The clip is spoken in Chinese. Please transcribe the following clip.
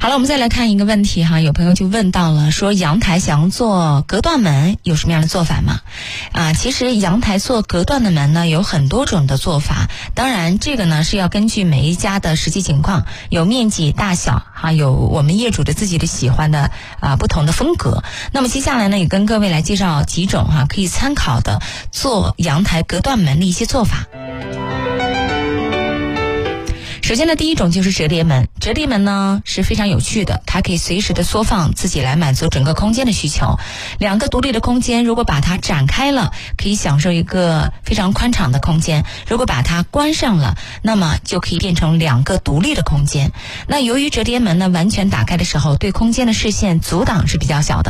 好了，我们再来看一个问题哈，有朋友就问到了，说阳台想做隔断门有什么样的做法吗？其实阳台做隔断的门呢有很多种的做法，当然这个呢是要根据每一家的实际情况，有面积大小哈，有我们业主的自己的喜欢的不同的风格。那么接下来呢也跟各位来介绍几种哈可以参考的做阳台隔断门的一些做法。首先呢，第一种就是折叠门。折叠门呢是非常有趣的，它可以随时的缩放，自己来满足整个空间的需求。两个独立的空间，如果把它展开了，可以享受一个非常宽敞的空间；如果把它关上了，那么就可以变成两个独立的空间。那由于折叠门呢完全打开的时候，对空间的视线阻挡是比较小的。